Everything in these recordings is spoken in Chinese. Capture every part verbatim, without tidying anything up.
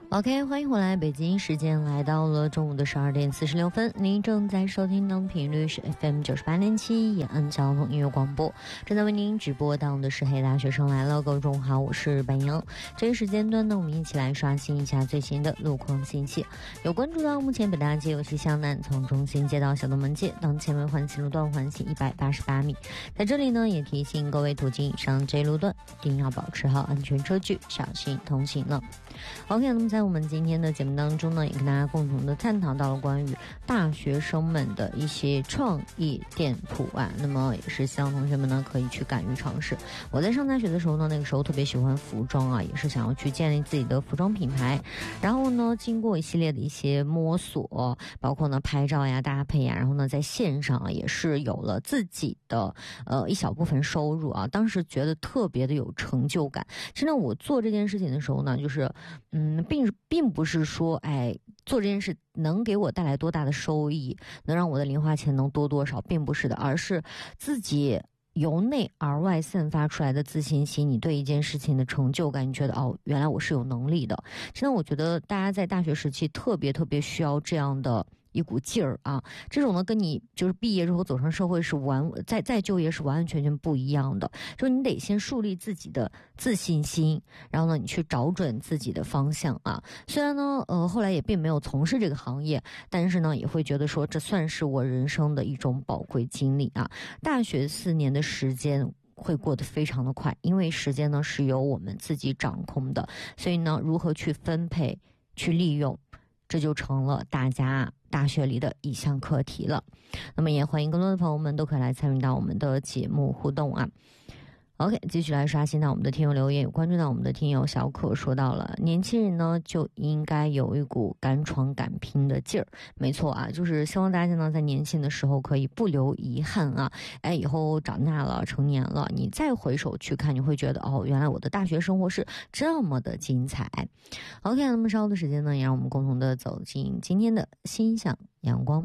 OK， 欢迎回来，北京时间来到了中午的十二点四十六分，您正在收听的频率是 F M 九十八点七延安交通音乐广播，正在为您直播到的是黑大学生来了，各位中午好，我是白杨。这个时间段呢，我们一起来刷新一下最新的路况信息。有关注到目前北大街由西向南，从中心街到小东门街，当前为环西路段环行一百八十八米。在这里呢，也提醒各位途经以上这一路段，一定要保持好安全车距，小心同行了。OK， 那么在我们今天的节目当中呢，也跟大家共同的探讨到了关于大学生们的一些创意店铺啊，那么也是希望同学们呢可以去敢于尝试。我在上大学的时候呢，那个时候特别喜欢服装啊，也是想要去建立自己的服装品牌，然后呢经过一系列的一些摸索，包括呢拍照呀搭配呀，然后呢在线上啊也是有了自己的呃一小部分收入啊，当时觉得特别的有成就感。其实呢我做这件事情的时候呢，就是嗯并并不是说哎做这件事能给我带来多大的收益，能让我的零花钱能多多少，并不是的，而是自己由内而外散发出来的自信心，你对一件事情的成就感，你觉得哦原来我是有能力的。现在我觉得大家在大学时期特别特别需要这样的一股劲儿啊，这种呢跟你就是毕业之后走上社会是完再再就业是完完全全不一样的，就是你得先树立自己的自信心，然后呢你去找准自己的方向啊。虽然呢呃后来也并没有从事这个行业，但是呢也会觉得说这算是我人生的一种宝贵经历啊。大学四年的时间会过得非常的快，因为时间呢是由我们自己掌控的，所以呢如何去分配去利用，这就成了大家大学里的一项课题了。那么也欢迎更多的朋友们都可以来参与到我们的节目互动啊。OK， 继续来刷新到我们的听友留言，有关注到我们的听友小可说到了，年轻人呢就应该有一股敢闯敢拼的劲儿。没错啊，就是希望大家呢在年轻的时候可以不留遗憾啊。哎，以后长大了成年了，你再回首去看，你会觉得哦，原来我的大学生活是这么的精彩。OK， 那么稍后的时间呢，也让我们共同的走进今天的心向阳光。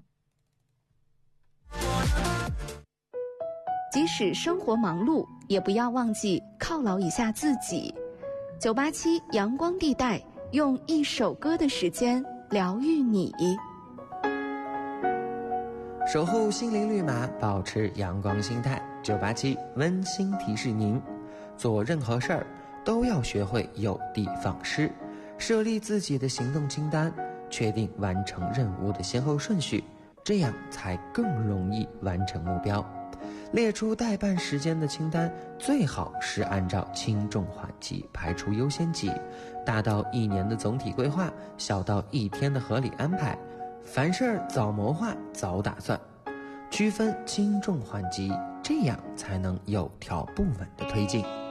即使生活忙碌，也不要忘记犒劳一下自己。九八七阳光地带，用一首歌的时间疗愈你。 守护心灵绿码，保持阳光心态。九八七温馨提示您，做任何事儿都要学会有的放矢，设立自己的行动清单，确定完成任务的先后顺序，这样才更容易完成目标。列出待办时间的清单，最好是按照轻重缓急排出优先级，大到一年的总体规划，小到一天的合理安排。凡事早谋划，早打算，区分轻重缓急，这样才能有条不紊地推进。